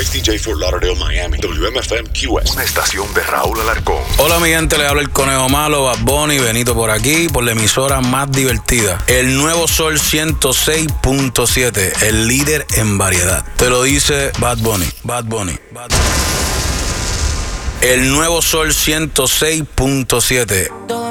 Complex DJ Fort Lauderdale, Miami. WMFM QS. Una estación de Raúl Alarcón. Hola mi gente, le habla el Conejo Malo, Bad Bunny, Benito por aquí, por la emisora más divertida. El Nuevo Sol 106.7, el líder en variedad. Te lo dice Bad Bunny, Bad Bunny, Bad Bunny. El Nuevo Sol 106.7.